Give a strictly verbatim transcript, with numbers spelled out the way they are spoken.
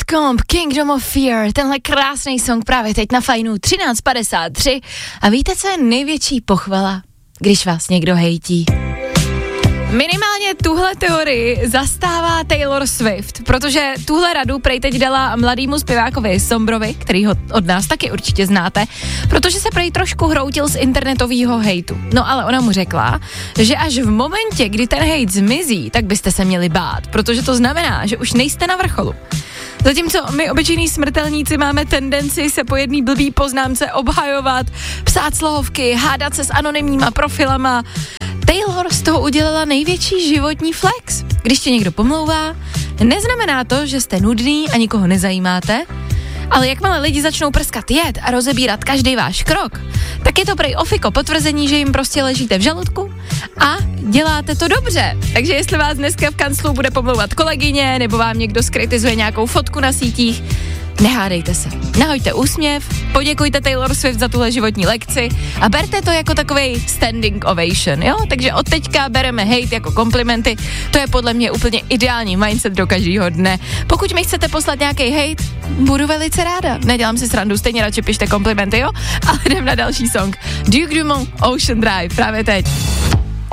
Comp, Kingdom of Fear, tenhle krásný song právě teď na Fajnu třináct padesát tři. A víte, co je největší pochvala, když vás někdo hejtí? Minimálně tuhle teorii zastává Taylor Swift, protože tuhle radu prej teď dala mladýmu zpěvákovi Sombrovi, který ho od nás taky určitě znáte, protože se prej trošku hroutil z internetového hejtu. No ale ona mu řekla, že až v momentě, kdy ten hejt zmizí, tak byste se měli bát, protože to znamená, že už nejste na vrcholu. Zatímco my obyčejní smrtelníci máme tendenci se po jedný blbý poznámce obhajovat, psát slohovky, hádat se s anonymníma profilama, Taylor z toho udělala největší životní flex. Když tě někdo pomlouvá, neznamená to, že jste nudný a nikoho nezajímáte, ale jakmile lidi začnou prskat jed a rozebírat každý váš krok, tak je to prej ofiko potvrzení, že jim prostě ležíte v žaludku a děláte to dobře. Takže jestli vás dneska v kanclu bude pomlouvat kolegyně nebo vám někdo skritizuje nějakou fotku na sítích, nehádejte se. Nahoďte úsměv, poděkujte Taylor Swift za tuhle životní lekci a berte to jako takovej standing ovation, jo? Takže od teďka bereme hate jako komplimenty, to je podle mě úplně ideální mindset do každého dne. Pokud mi chcete poslat nějaký hate, budu velice ráda. Nedělám si srandu, stejně radši pište komplimenty, jo? Ale jdem na další song. Duke Dumont, Ocean Drive, právě teď.